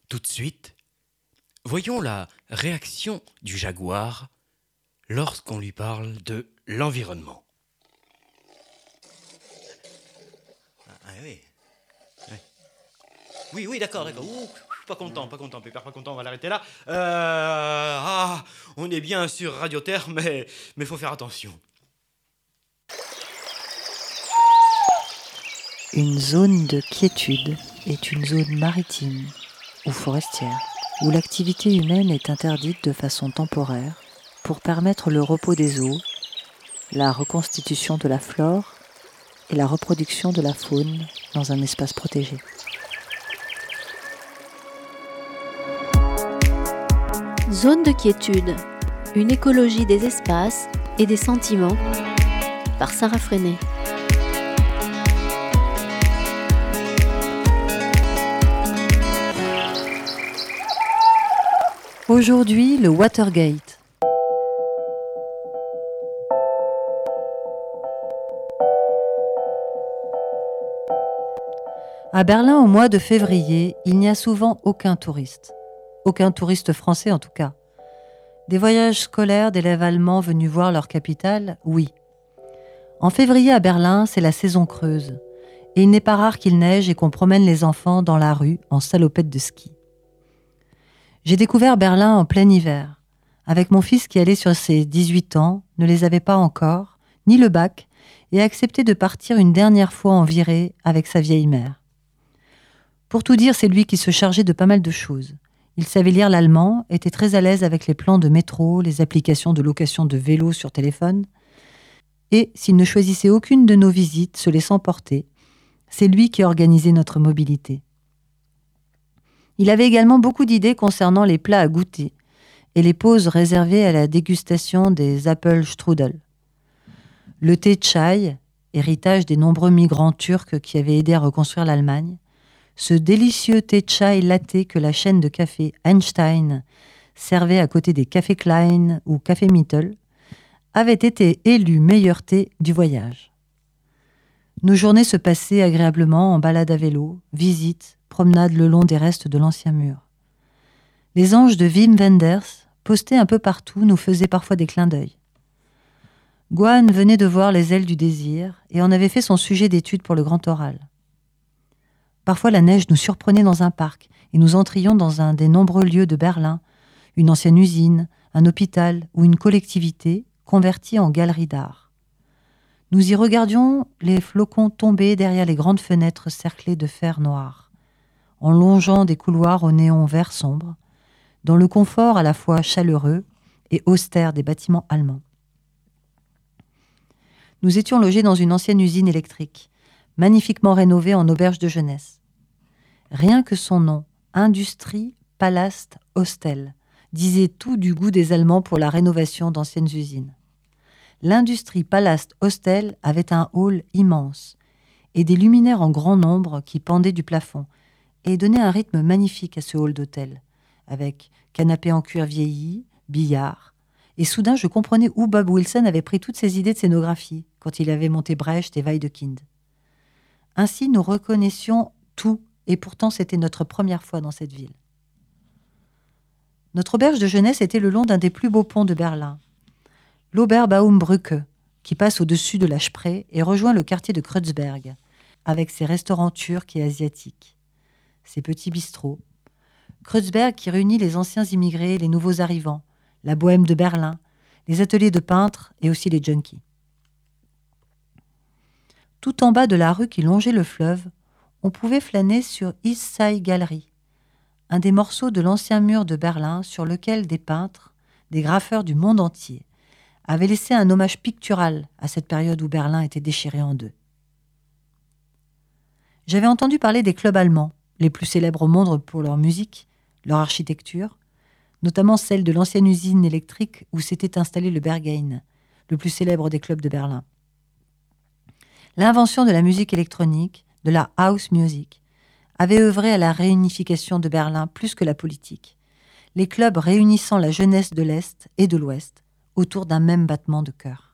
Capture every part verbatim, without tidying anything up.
Tout de suite, voyons la réaction du jaguar lorsqu'on lui parle de l'environnement. Ah oui, oui, oui, oui d'accord, d'accord. Ouh, pas content, pas content, Pépère, pas content, on va l'arrêter là. Euh, ah, on est bien sur Radio Terre, mais il faut faire attention. Une zone de quiétude est une zone maritime ou forestière où l'activité humaine est interdite de façon temporaire pour permettre le repos des eaux, la reconstitution de la flore et la reproduction de la faune dans un espace protégé. Zone de quiétude, une écologie des espaces et des sentiments, par Sarah Freinet. Aujourd'hui, le Watergate. À Berlin, au mois de février, il n'y a souvent aucun touriste. Aucun touriste français en tout cas. Des voyages scolaires d'élèves allemands venus voir leur capitale, oui. En février à Berlin, c'est la saison creuse. Et il n'est pas rare qu'il neige et qu'on promène les enfants dans la rue en salopette de ski. J'ai découvert Berlin en plein hiver, avec mon fils qui allait sur ses dix-huit ans, ne les avait pas encore, ni le bac, et acceptait de partir une dernière fois en virée avec sa vieille mère. Pour tout dire, c'est lui qui se chargeait de pas mal de choses. Il savait lire l'allemand, était très à l'aise avec les plans de métro, les applications de location de vélos sur téléphone, et s'il ne choisissait aucune de nos visites, se laissant porter, c'est lui qui organisait notre mobilité. Il avait également beaucoup d'idées concernant les plats à goûter et les pauses réservées à la dégustation des Apfelstrudel. Le thé chai, héritage des nombreux migrants turcs qui avaient aidé à reconstruire l'Allemagne, ce délicieux thé chai latte que la chaîne de café Einstein servait à côté des Café Klein ou Café Mittel, avait été élu meilleur thé du voyage. Nos journées se passaient agréablement en balade à vélo, visites, promenade le long des restes de l'ancien mur. Les anges de Wim Wenders, postés un peu partout, nous faisaient parfois des clins d'œil. Gouane venait de voir Les ailes du désir et en avait fait son sujet d'étude pour le grand oral. Parfois la neige nous surprenait dans un parc et nous entrions dans un des nombreux lieux de Berlin, une ancienne usine, un hôpital ou une collectivité convertie en galerie d'art. Nous y regardions les flocons tomber derrière les grandes fenêtres cerclées de fer noir, en longeant des couloirs au néon vert sombre, dans le confort à la fois chaleureux et austère des bâtiments allemands. Nous étions logés dans une ancienne usine électrique, magnifiquement rénovée en auberge de jeunesse. Rien que son nom, Industrie Palast Hostel, disait tout du goût des Allemands pour la rénovation d'anciennes usines. L'Industrie Palast Hostel avait un hall immense et des luminaires en grand nombre qui pendaient du plafond et donnaient un rythme magnifique à ce hall d'hôtel, avec canapé en cuir vieilli, billard. Et soudain, je comprenais où Bob Wilson avait pris toutes ses idées de scénographie quand il avait monté Brecht et Wedekind. Ainsi, nous reconnaissions tout, et pourtant c'était notre première fois dans cette ville. Notre auberge de jeunesse était le long d'un des plus beaux ponts de Berlin, l'Oberbaumbrücke, qui passe au-dessus de la Spree et rejoint le quartier de Kreuzberg, avec ses restaurants turcs et asiatiques, ses petits bistrots. Kreuzberg qui réunit les anciens immigrés et les nouveaux arrivants, la bohème de Berlin, les ateliers de peintres et aussi les junkies. Tout en bas de la rue qui longeait le fleuve, on pouvait flâner sur East Side Gallery, un des morceaux de l'ancien mur de Berlin sur lequel des peintres, des graffeurs du monde entier, avaient laissé un hommage pictural à cette période où Berlin était déchiré en deux. J'avais entendu parler des clubs allemands, les plus célèbres au monde pour leur musique, leur architecture, notamment celle de l'ancienne usine électrique où s'était installé le Berghain, le plus célèbre des clubs de Berlin. L'invention de la musique électronique, de la house music, avait œuvré à la réunification de Berlin plus que la politique, les clubs réunissant la jeunesse de l'Est et de l'Ouest autour d'un même battement de cœur.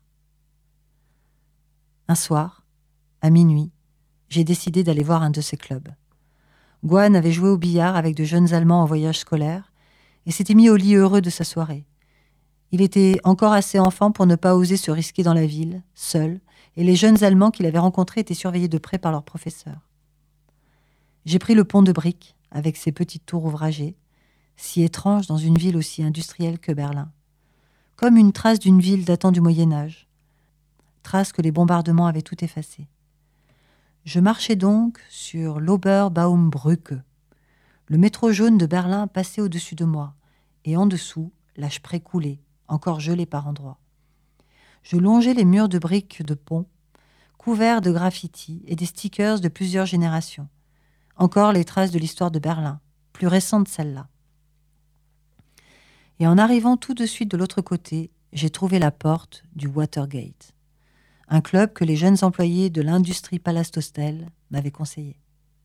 Un soir, à minuit, j'ai décidé d'aller voir un de ces clubs. Guan avait joué au billard avec de jeunes Allemands en voyage scolaire et s'était mis au lit heureux de sa soirée. Il était encore assez enfant pour ne pas oser se risquer dans la ville, seul, et les jeunes Allemands qu'il avait rencontrés étaient surveillés de près par leurs professeurs. J'ai pris le pont de briques, avec ses petites tours ouvragées, si étranges dans une ville aussi industrielle que Berlin, comme une trace d'une ville datant du Moyen-Âge, trace que les bombardements avaient tout effacée. Je marchais donc sur l'Oberbaumbrücke. Le métro jaune de Berlin passait au-dessus de moi, et en dessous, la Spree coulait, encore gelée par endroits. Je longeais les murs de briques de pont, couverts de graffitis et des stickers de plusieurs générations. Encore les traces de l'histoire de Berlin, plus récente celle-là. Et en arrivant tout de suite de l'autre côté, j'ai trouvé la porte du Watergate, un club que les jeunes employés de l'industrie Palast-Hostel m'avaient conseillé.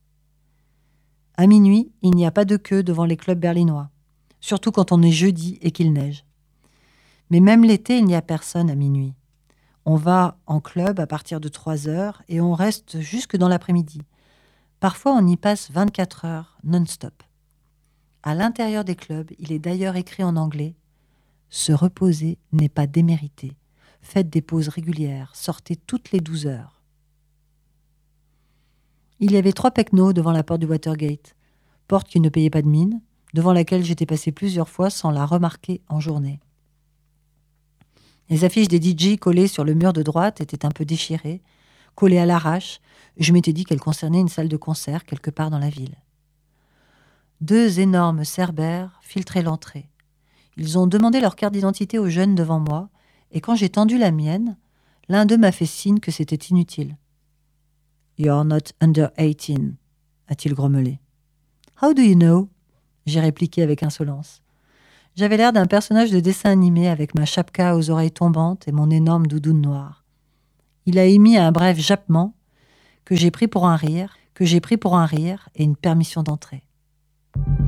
À minuit, il n'y a pas de queue devant les clubs berlinois, surtout quand on est jeudi et qu'il neige. Mais même l'été, il n'y a personne à minuit. On va en club à partir de trois heures et on reste jusque dans l'après-midi. Parfois, on y passe vingt-quatre heures non-stop. À l'intérieur des clubs, il est d'ailleurs écrit en anglais « Se reposer n'est pas démérité. Faites des pauses régulières. Sortez toutes les douze heures. » Il y avait trois pecnos devant la porte du Watergate, porte qui ne payait pas de mine, devant laquelle j'étais passé plusieurs fois sans la remarquer en journée. Les affiches des D J collées sur le mur de droite étaient un peu déchirées, collées à l'arrache. Je m'étais dit qu'elles concernaient une salle de concert quelque part dans la ville. Deux énormes cerbères filtraient l'entrée. Ils ont demandé leur carte d'identité aux jeunes devant moi, et quand j'ai tendu la mienne, l'un d'eux m'a fait signe que c'était inutile. « You're not under eighteen », a-t-il grommelé. « How do you know ?» j'ai répliqué avec insolence. J'avais l'air d'un personnage de dessin animé avec ma chapka aux oreilles tombantes et mon énorme doudoune noire. Il a émis un bref jappement que j'ai pris pour un rire, que j'ai pris pour un rire et une permission d'entrer.